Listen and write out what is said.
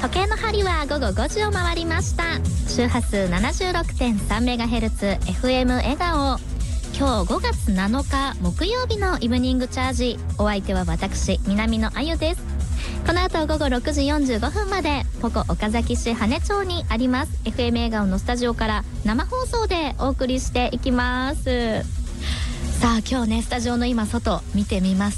時計の針は午後5時を回りました。周波数 76.3MHz FM 笑顔。今日5月7日木曜日のイブニングチャージ。お相手は私南野あゆです。この後午後6時45分までポコ岡崎市羽根町にあります FM 笑顔のスタジオから生放送でお送りしていきます。さあ今日ね、スタジオの今外見てみます